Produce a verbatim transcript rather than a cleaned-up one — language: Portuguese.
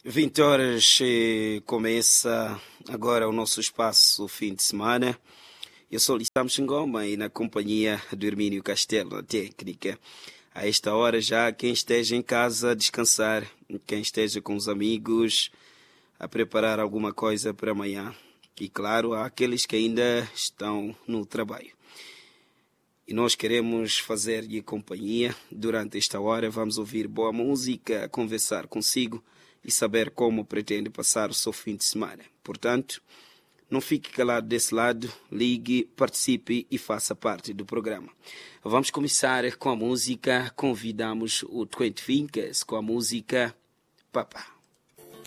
vinte horas eh, começa agora o nosso espaço fim de semana. Eu sou Lissam Xingoma e na companhia do Hermínio Castelo, na técnica. A esta hora já quem esteja em casa a descansar, quem esteja com os amigos a preparar alguma coisa para amanhã. E claro, há aqueles que ainda estão no trabalho. E nós queremos fazer-lhe companhia. Durante esta hora vamos ouvir boa música, conversar consigo e saber como pretende passar o seu fim de semana. Portanto, não fique calado desse lado, ligue, participe e faça parte do programa. Vamos começar com a música, convidamos o Twenty Fingers com a música Papa.